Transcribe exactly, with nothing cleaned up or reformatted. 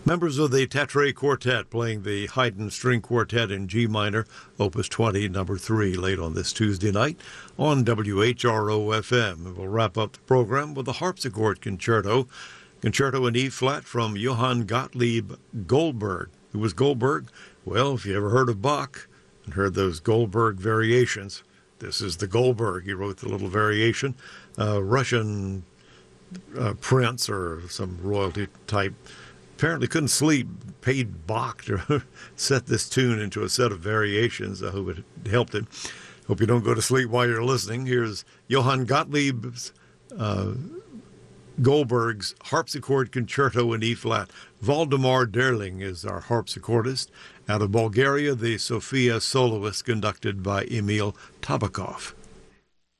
Members of the Tetre Quartet playing the Haydn String Quartet in G minor, Opus twenty, number three, late on this Tuesday night on W H R O F M. And we'll wrap up the program with the harpsichord concerto, Concerto in E-flat from Johann Gottlieb Goldberg. Who was Goldberg? Well, if you ever heard of Bach and heard those Goldberg variations, this is the Goldberg. He wrote the little variation. Uh, Russian uh, prince or some royalty type apparently couldn't sleep, paid Bach to set this tune into a set of variations. I hope it helped it. Hope you don't go to sleep while you're listening. Here's Johann Gottlieb's uh, Goldberg's Harpsichord Concerto in E-flat. Valdemar Derling is our harpsichordist. Out of Bulgaria, the Sofia soloist conducted by Emil Tabakov.